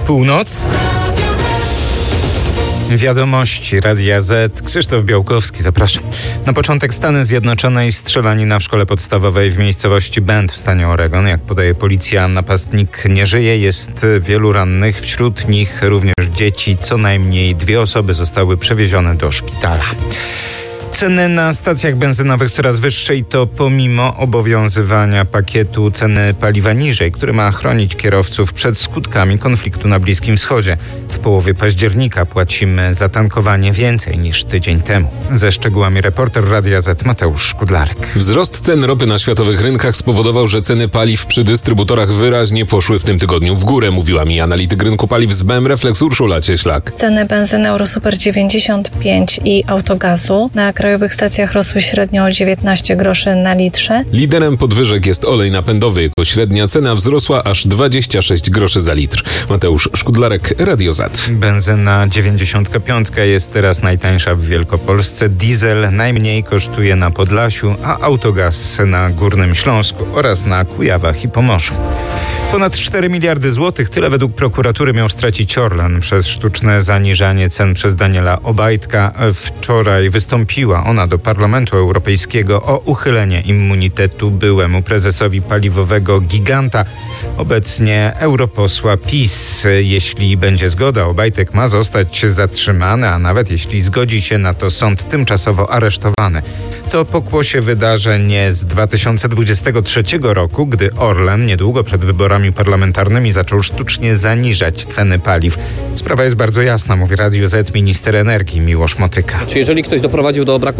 Północ. Wiadomości Radia Z. Krzysztof Białkowski, zapraszam. Na początek Stany Zjednoczone i strzelanina w szkole podstawowej w miejscowości Bend w stanie Oregon. Jak podaje policja, napastnik nie żyje, jest wielu rannych, wśród nich również dzieci. Co najmniej 2 osoby zostały przewiezione do szpitala. Ceny na stacjach benzynowych coraz wyższe i to pomimo obowiązywania pakietu ceny paliwa niżej, który ma chronić kierowców przed skutkami konfliktu na Bliskim Wschodzie. W połowie października płacimy za tankowanie więcej niż tydzień temu. Ze szczegółami reporter Radia Z Mateusz Szkudlarek. Wzrost cen ropy na światowych rynkach spowodował, że ceny paliw przy dystrybutorach wyraźnie poszły w tym tygodniu w górę, mówiła mi analityk rynku paliw z BM Reflex Urszula Cieślak. Ceny benzyny Eurosuper 95 i autogazu na krajowych stacjach rosły średnio o 19 groszy na litrze. Liderem podwyżek jest olej napędowy. Jego średnia cena wzrosła aż 26 groszy za litr. Mateusz Szkudlarek, Radio Z. Benzyna 95 jest teraz najtańsza w Wielkopolsce. Diesel najmniej kosztuje na Podlasiu, a autogaz na Górnym Śląsku oraz na Kujawach i Pomorzu. Ponad 4 miliardy złotych, tyle według prokuratury miał stracić Orlen przez sztuczne zaniżanie cen przez Daniela Obajtka. Wczoraj wystąpiła ona do Parlamentu Europejskiego o uchylenie immunitetu byłemu prezesowi paliwowego giganta, obecnie europosła PiS. Jeśli będzie zgoda, Obajtek ma zostać zatrzymany, a nawet jeśli zgodzi się na to sąd tymczasowo aresztowany. To pokłosie wydarzeń z 2023 roku, gdy Orlen niedługo przed wyborami parlamentarnymi zaczął sztucznie zaniżać ceny paliw. Sprawa jest bardzo jasna, mówi Radiu Z minister energii Miłosz Motyka. Czy jeżeli ktoś doprowadził do braku